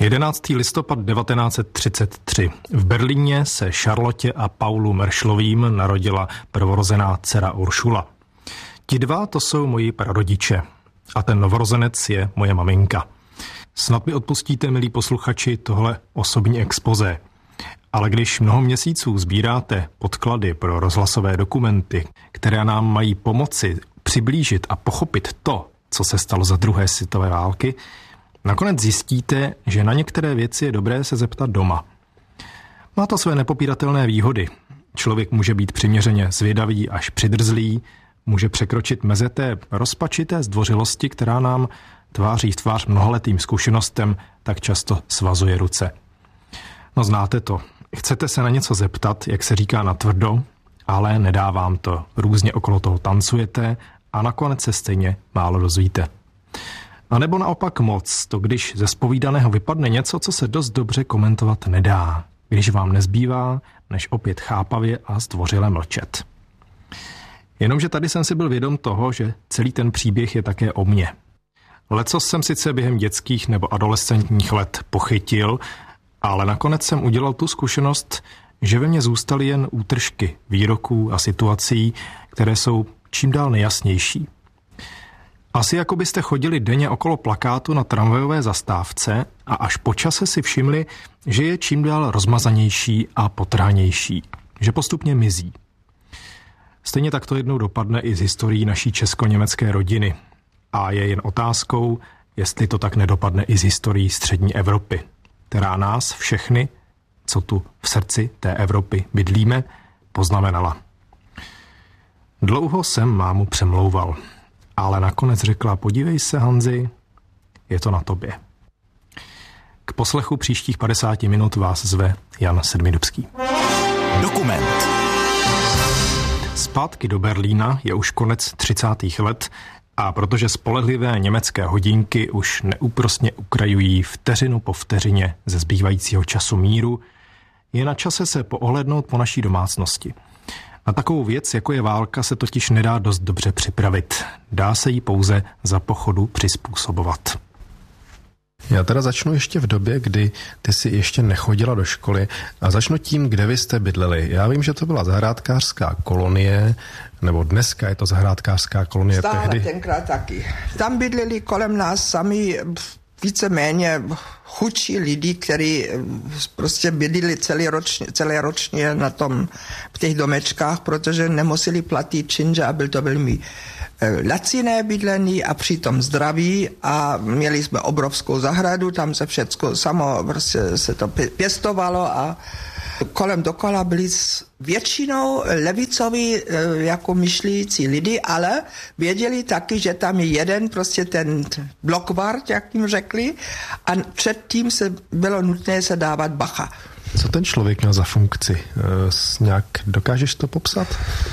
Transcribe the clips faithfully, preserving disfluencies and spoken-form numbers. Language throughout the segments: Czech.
jedenáctého listopadu devatenáct set třicet tři. V Berlíně se Charlotte a Paulu Meršlovým narodila prvorozená dcera Uršula. Ti dva to jsou moji prarodiče a ten novorozenec je moje maminka. Snad mi odpustíte, milí posluchači, tohle osobní expozé. Ale když mnoho měsíců sbíráte podklady pro rozhlasové dokumenty, které nám mají pomoci přiblížit a pochopit to, co se stalo za druhé světové války, nakonec zjistíte, že na některé věci je dobré se zeptat doma. Má to své nepopíratelné výhody. Člověk může být přiměřeně zvědavý až přidrzlý, může překročit meze té rozpačité zdvořilosti, která nám tváří v tvář mnohaletým zkušenostem tak často svazuje ruce. No znáte to. Chcete se na něco zeptat, jak se říká natvrdo, ale nedá vám to. Různě okolo toho tancujete a nakonec se stejně málo dozvíte. A nebo naopak moc, to když ze zpovídaného vypadne něco, co se dost dobře komentovat nedá, když vám nezbývá, než opět chápavě a zdvořile mlčet. Jenomže tady jsem si byl vědom toho, že celý ten příběh je také o mně. Lecos jsem sice během dětských nebo adolescentních let pochytil, ale nakonec jsem udělal tu zkušenost, že ve mně zůstaly jen útržky výroků a situací, které jsou čím dál nejasnější. Asi jako byste chodili denně okolo plakátu na tramvajové zastávce a až po čase si všimli, že je čím dál rozmazanější a potrhanější, že postupně mizí. Stejně tak to jednou dopadne i z historií naší česko-německé rodiny. A je jen otázkou, jestli to tak nedopadne i z historií střední Evropy, která nás všechny, co tu v srdci té Evropy bydlíme, poznamenala. Dlouho jsem mámu přemlouval, ale nakonec řekla, podívej se, Hanzi, je to na tobě. K poslechu příštích padesáti minut vás zve Jan Sedmidubský. Dokument. Zpátky do Berlína je už konec třicátých let a protože spolehlivé německé hodinky už neúprosně ukrajují vteřinu po vteřině ze zbývajícího času míru, je na čase se poohlednout po naší domácnosti. Na takovou věc, jako je válka, se totiž nedá dost dobře připravit. Dá se jí pouze za pochodu přizpůsobovat. Já teda začnu ještě v době, kdy ty si ještě nechodila do školy a začnu tím, kde vy jste bydleli. Já vím, že to byla zahrádkářská kolonie, nebo dneska je to zahrádkářská kolonie. Stále tehdy. tenkrát taky. Tam bydleli kolem nás sami víceméně chudší lidi, kteří prostě bydleli celý ročně, celé ročně na tom, v těch domečkách, protože nemuseli platit činže a byl to velmi laciné bydlení a přitom zdraví a měli jsme obrovskou zahradu, tam se všecko samo prostě se to pěstovalo a kolem dokola byli většinou levicoví jako myšlící lidi, ale věděli taky, že tam je jeden prostě ten blokvart, jak jim řekli, a předtím se bylo nutné se dávat bacha. Co ten člověk měl za funkci? E, nějak dokážeš to popsat?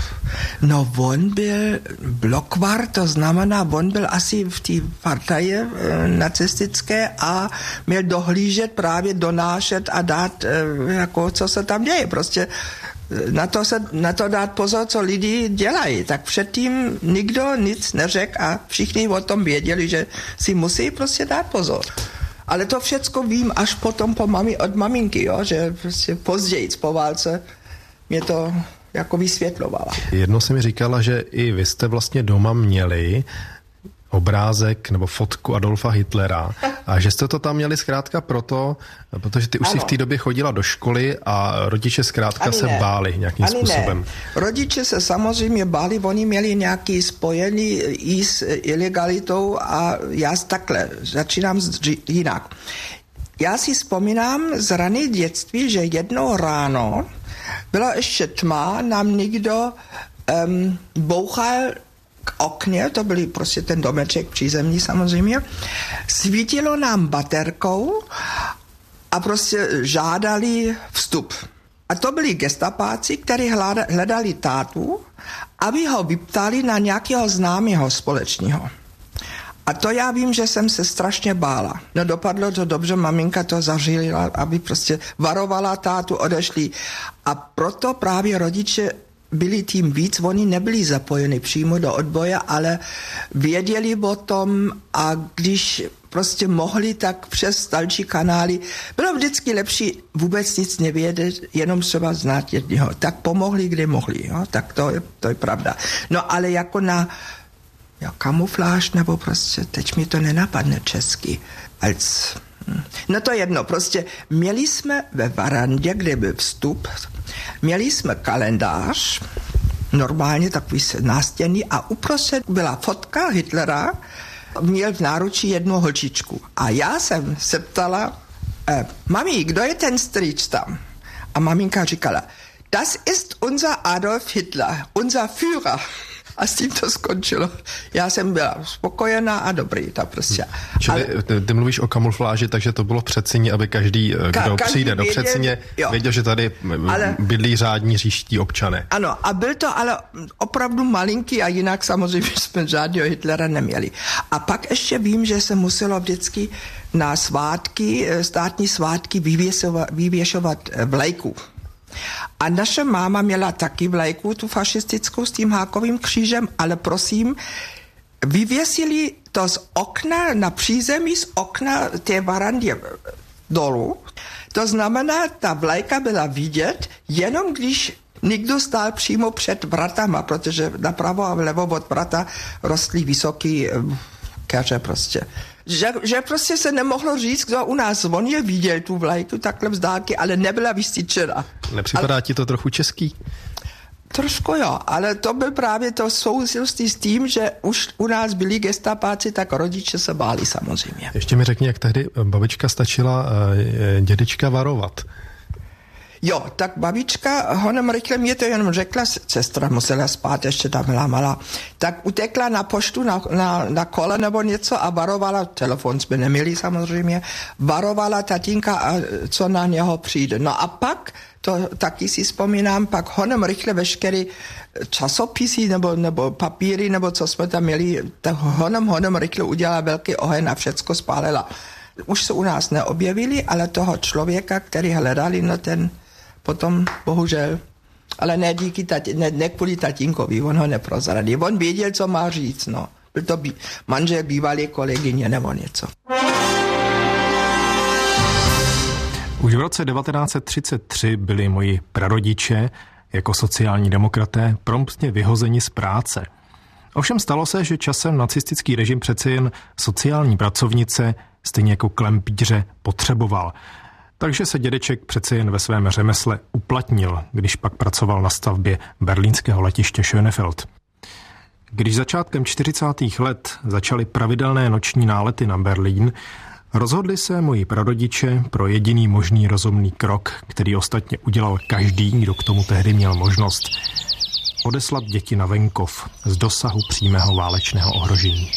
No, on byl blokvar, to znamená, on byl asi v té partaji e, nacistické a měl dohlížet, právě donášet a dát, e, jako co se tam děje. Prostě na to, se, na to dát pozor, co lidi dělají. Tak předtím nikdo nic neřekl a všichni o tom věděli, že si musí prostě dát pozor. Ale to všecko vím až potom po mami, od maminky, jo, že prostě později po válce mě to jako vysvětlovala. Jednou se mi říkala, že i vy jste vlastně doma měli obrázek nebo fotku Adolfa Hitlera a že jste to tam měli zkrátka proto, protože ty už ano. si v té době chodila do školy a rodiče zkrátka Ani se ne. báli nějakým Ani způsobem. Ne. Rodiče se samozřejmě báli, oni měli nějaký spojený i s ilegalitou a já takhle začínám jinak. Já si vzpomínám z raných dětství, že jednou ráno byla ještě tma, nám někdo um, bouchal k okně, to byly prostě ten domeček přízemní samozřejmě, svítilo nám baterkou a prostě žádali vstup. A to byli gestapáci, kteří hledali tátu, aby ho vyptali na nějakého známého společného. A to já vím, že jsem se strašně bála. No dopadlo to dobře, maminka to zařídila, aby prostě varovala tátu, odešli. A proto právě rodiče byli tím víc, oni nebyli zapojeni přímo do odboje, ale věděli o tom a když prostě mohli, tak přes další kanály. Bylo vždycky lepší vůbec nic nevědět, jenom třeba znát jednoho. Tak pomohli, kde mohli, jo? Tak to je, to je pravda. No ale jako na ja, kamufláž, nebo prostě, teď mi to nenapadne česky, als... No to jedno, prostě měli jsme ve varandě, kde byl vstup, měli jsme kalendář, normálně takový nástěnný a uprostřed byla fotka Hitlera, měl v náručí jednu holčičku. A já jsem se ptala, eh, mami, kdo je ten strýč tam? A maminka říkala, das ist unser Adolf Hitler, unser Führer. A s tím to skončilo. Já jsem byla spokojená a dobrý, ta prostě. Čili ale, ty, ty mluvíš o kamufláži, takže to bylo předsině, aby každý, kdo ka, každý přijde věděl, do předsině, věděl, že tady ale, bydlí řádní říští občané. Ano, a byl to ale opravdu malinký a jinak samozřejmě jsme žádného Hitlera neměli. A pak ještě vím, že se muselo vždycky na svátky, státní svátky vyvěšovat, vyvěšovat vlajku. A naše máma měla taky vlajku, tu fašistickou s tím hákovým křížem, ale prosím, vyvěsili to z okna na přízemí, z okna té varandy dolů. To znamená, ta vlajka byla vidět, jenom když někdo stál přímo před vratama, protože napravo a vlevo od vrata rostly vysoký keře prostě. Že, že prostě se nemohlo říct, kdo u nás zvonil, viděl tu vlajku takhle vzdálky, ale nebyla vystyčena. Nepřipadá ale, ti to trochu český? Trošku jo, ale to byl právě to souvislosti s tím, že už u nás byli gestapáci, tak rodiče se báli samozřejmě. Ještě mi řekni, jak tehdy babička stačila uh, dědečka varovat. Jo, tak babička honem rychle mě to jenom řekla, sestra musela spát, ještě tam byla malá, tak utekla na poštu na, na, na kole nebo něco a varovala, telefon jsme neměli samozřejmě, varovala tatínka, a co na něho přijde. No a pak, to taky si vzpomínám, pak honem rychle veškerý časopisy nebo, nebo papíry, nebo co jsme tam měli, tak honem, honem rychle udělala velký oheň a všecko spálila. Už se u nás neobjevili, ale toho člověka, který hledali, no ten potom bohužel, ale ne díky tati, ne, ne kvůli tatínkovi, on ho neprozradil. On věděl, co má říct, no. Byl to bí, manžel bývalý kolegyně nebo něco. Už v roce devatenáct set třicet tři byli moji prarodiče jako sociální demokraté promptně vyhozeni z práce. Ovšem stalo se, že časem nacistický režim přece jen sociální pracovnice stejně jako klempíře potřeboval. Takže se dědeček přece jen ve svém řemesle uplatnil, když pak pracoval na stavbě berlínského letiště Schönefeld. Když začátkem čtyřicátých let začaly pravidelné noční nálety na Berlín, rozhodli se moji prarodiče pro jediný možný rozumný krok, který ostatně udělal každý, kdo k tomu tehdy měl možnost. Odeslat děti na venkov z dosahu přímého válečného ohrožení.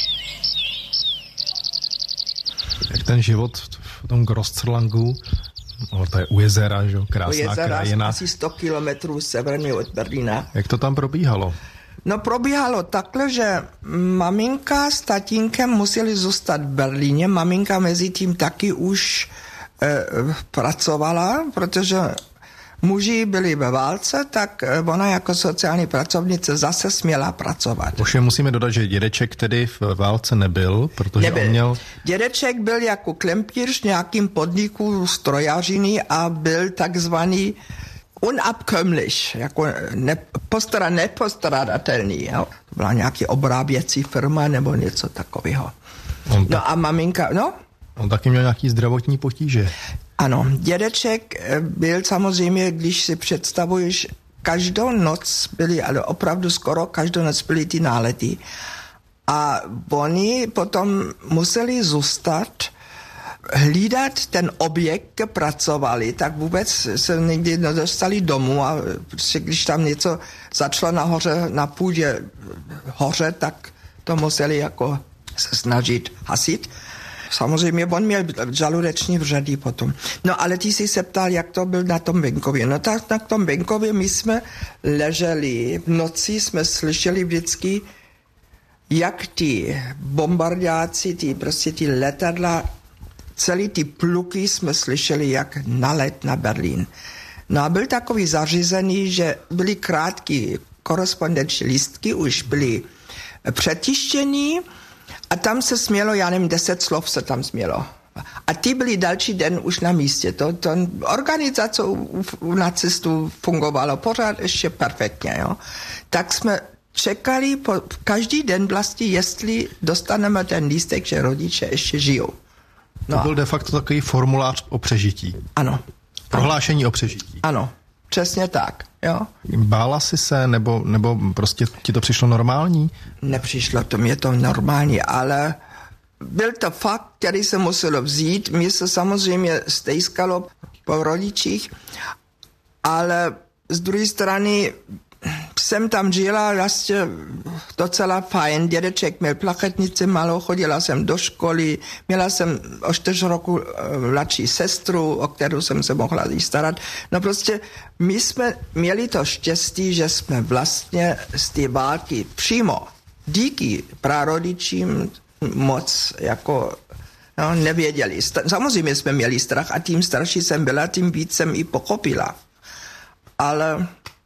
Jak ten život v tom Großzerlangu, no, to je u jezera, že? Krásná u jezera, krajina. Asi sto kilometrů severně od Berlína. Jak to tam probíhalo? No probíhalo takhle, že maminka s tatínkem museli zůstat v Berlíně. Maminka mezi tím taky už e, pracovala, protože muži byli ve válce, tak ona jako sociální pracovnice zase směla pracovat. Už musíme dodat, že dědeček tedy v válce nebyl, protože nebyl. on měl... Dědeček byl jako klempíř v nějakým podniku strojařiny a byl takzvaný unabkömmlich, jako nepostara, nepostradatelný. Jo? To byla nějaký obráběcí firma nebo něco takového. On no a maminka, no? On taky měl nějaký zdravotní potíže. Ano, dědeček byl samozřejmě, když si představuješ, každou noc byly, ale opravdu skoro každou noc byly ty nálety. A oni potom museli zůstat, hlídat ten objekt, pracovali, tak vůbec se někdy nedostali domů a prostě když tam něco začalo nahoře, na půdě hoře, tak to museli jako se snažit hasit. Samozřejmě on měl žaludeční vředy potom. No ale ty jsi se ptal, jak to byl na tom venkově. No tak na tom venkově my jsme leželi, v noci jsme slyšeli vždycky, jak ty bombardáci, ty prostě ty letadla, celý ty pluky jsme slyšeli jak nalet na Berlín. No a byl takový zařízený, že byly krátké korespondenční lístky, už byly přetištění a tam se smělo, já nevím, deset slov se tam smělo. A ty byli další den už na místě. To, to organizace u, u nacistů fungovalo pořád ještě perfektně. Jo. Tak jsme čekali po, každý den vlastně, jestli dostaneme ten lístek, že rodiče ještě žijou. No. To byl de facto takový formulář o přežití. Ano. Prohlášení o přežití. Ano, přesně tak. Jo. Bála jsi se, nebo, nebo prostě ti to přišlo normální? Nepřišlo to, mě to normální, ale byl to fakt, který se muselo vzít. Mě se samozřejmě stejskalo po rodičích, ale z druhé strany jsem tam žila vlastně docela fajn. Dědeček měl plachetnici malou, chodila jsem do školy, měla jsem o čtyři roku mladší sestru, o kterou jsem se mohla jí starat. No prostě my jsme měli to štěstí, že jsme vlastně z té války přímo díky prarodičím moc jako no, nevěděli. Samozřejmě jsme měli strach a tím starší jsem byla, tím víc jsem i pochopila. Ale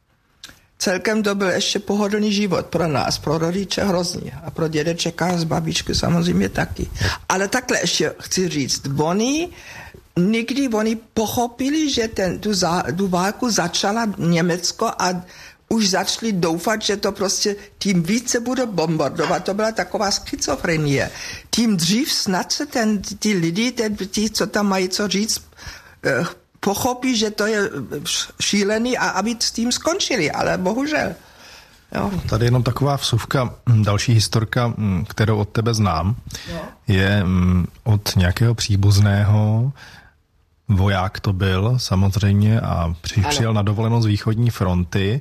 celkem to byl ještě pohodlný život pro nás, pro rodiče hrozný a pro dědečeka a z babičky samozřejmě taky. Ale takhle ještě chci říct, oni nikdy oni pochopili, že ten, tu, za, tu válku začala Německo a už začali doufat, že to prostě tím více bude bombardovat. To byla taková schizofrenie. Tím dřív snad se ten, ty lidi, ten, ti, co tam mají co říct, eh, pochopí, že to je šílený a aby s tím skončili, ale bohužel. Jo. Tady jenom taková vsuvka, další historka, kterou od tebe znám, jo. je od nějakého příbuzného, voják to byl samozřejmě a přijel na dovolenou z východní fronty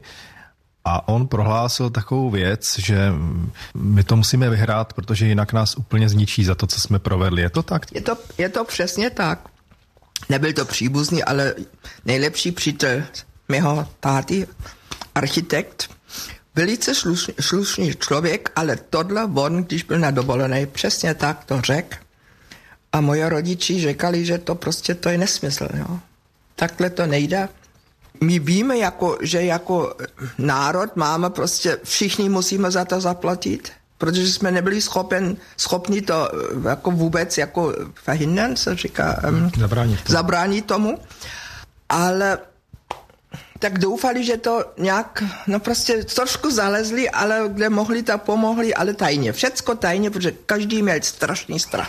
a on prohlásil takovou věc, že my to musíme vyhrát, protože jinak nás úplně zničí za to, co jsme provedli. Je to tak? Je to, je to přesně tak. Nebyl to příbuzný, ale nejlepší přítel mého táty, architekt, velice slušný, slušný člověk, ale tohle on, když byl na dovolené, přesně tak to řekl. A moje rodiči řekali, že to prostě to je nesmysl. Jo. Takhle to nejde. My víme, jako, že jako národ máme prostě, všichni musíme za to zaplatit, protože jsme nebyli schopen, schopni to jako vůbec jako verhindern, se říká, um, zabránit, tomu. zabránit tomu. Ale tak doufali, že to nějak, no prostě trošku zalezli, ale kde mohli, tak pomohli, ale tajně. Všecko tajně, protože každý měl strašný strach.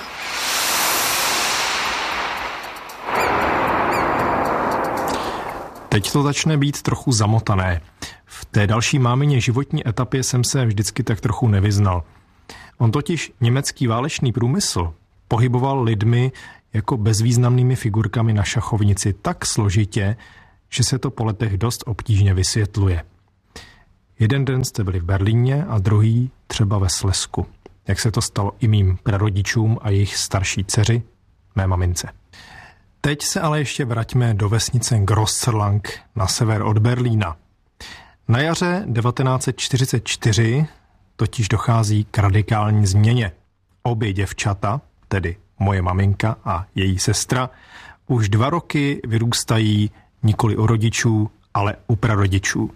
Teď to začne být trochu zamotané. V té další mámině životní etapě jsem se vždycky tak trochu nevyznal. On totiž německý válečný průmysl pohyboval lidmi jako bezvýznamnými figurkami na šachovnici tak složitě, že se to po letech dost obtížně vysvětluje. Jeden den jste byli v Berlíně a druhý třeba ve Slezsku. Jak se to stalo i mým prarodičům a jejich starší dceři, mé mamince. Teď se ale ještě vraťme do vesnice Grosserlang na sever od Berlína. Na jaře devatenáct set čtyřicet čtyři totiž dochází k radikální změně. Obě děvčata, tedy moje maminka a její sestra, už dva roky vyrůstají nikoli u rodičů, ale u prarodičů.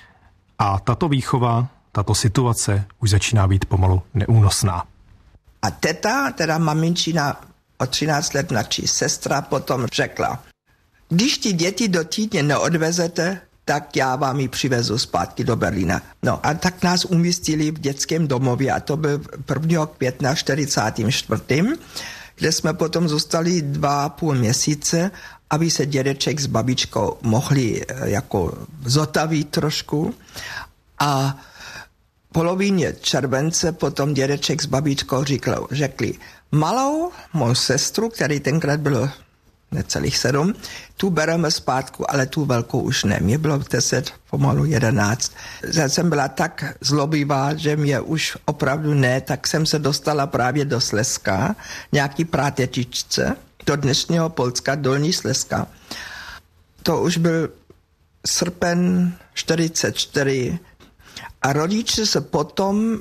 A tato výchova, tato situace už začíná být pomalu neúnosná. A teta, teda maminčina o třináct let mladší sestra, potom řekla, když ti děti do týdně neodvezete, tak já vám ji přivezu zpátky do Berlína. No a tak nás umístili v dětském domově a to byl prvního května čtyřicátým čtvrtým kde jsme potom zůstali dva a půl měsíce, aby se dědeček s babičkou mohli jako zotavit trošku. A polovině července potom dědeček s babičkou řekl, řekli, malou mou sestru, který tenkrát bylo necelých sedm, tu bereme zpátku, ale tu velkou už ne. Mě bylo deset, pomalu jedenáct. Já jsem byla tak zlobivá, že mě už opravdu ne, tak jsem se dostala právě do Slezska, nějaký prátetičce, do dnešního Polska, Dolní Slezska. To už byl srpen čtyřicet čtyři a rodiče se potom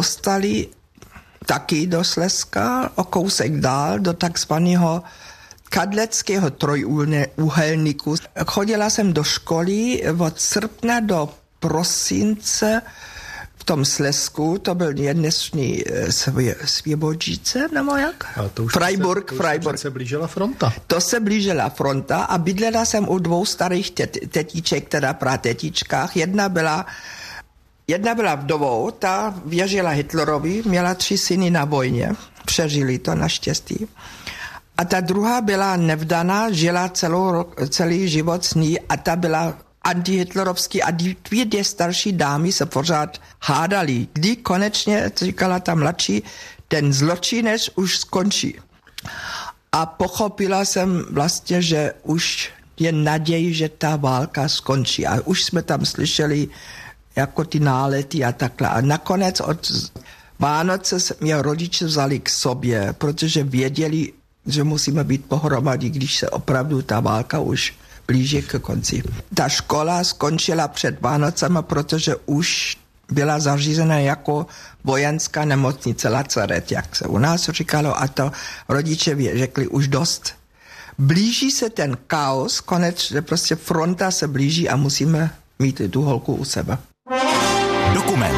dostali taky do Slezska, o kousek dál, do takzvaného kadleckého trojúhelníku. Chodila jsem do školy od srpna do prosince v tom Slezsku, to byl dnešní Svěbožice, nebo jak? Freiburg, to už Freiburg. se blížila fronta. To se blížila fronta a bydlela jsem u dvou starých tet, tetiček, teda pratetičkách. Jedna byla, jedna byla vdovou, ta věřila Hitlerovi, měla tři syny na vojně, přežili to naštěstí. A ta druhá byla nevdaná, žila celou, celý život s ní a ta byla antihitlerovský a dvě, dvě starší dámy se pořád hádali. Kdy konečně, říkala ta mladší, ten zločinec už skončí. A pochopila jsem vlastně, že už je naděj, že ta válka skončí. A už jsme tam slyšeli jako ty nálety a takhle. A nakonec od Vánoce mě rodiče vzali k sobě, protože věděli, že musíme být pohromadí, když se opravdu ta válka už blíží k konci. Ta škola skončila před Vánocema, protože už byla zařízena jako vojenská nemocnice, lazaret, jak se u nás říkalo, a to rodiče řekli už dost. Blíží se ten chaos, konečně prostě fronta se blíží a musíme mít tu holku u sebe. Dokument.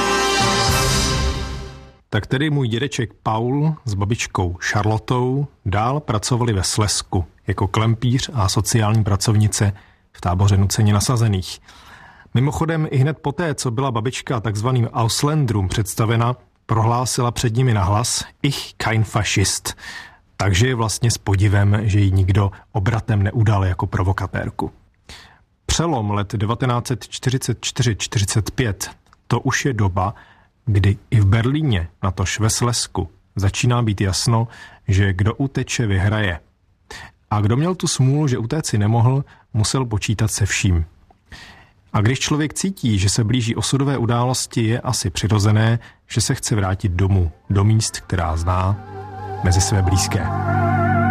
Tak tedy můj dědeček Paul s babičkou Charlotou dál pracovali ve Slezsku jako klempíř a sociální pracovnice v táboře nuceně nasazených. Mimochodem i hned poté, co byla babička takzvaným Ausländrům představena, prohlásila před nimi nahlas Ich kein Faschist. Takže je vlastně s podivem, že ji nikdo obratem neudal jako provokatérku. Přelom let devatenáct set čtyřicet čtyři čtyřicet pět, to už je doba, kdy i v Berlíně, natož ve Slezsku, začíná být jasno, že kdo uteče, vyhraje. A kdo měl tu smůlu, že utéci nemohl, musel počítat se vším. A když člověk cítí, že se blíží osudové události, je asi přirozené, že se chce vrátit domů, do míst, která zná, mezi své blízké.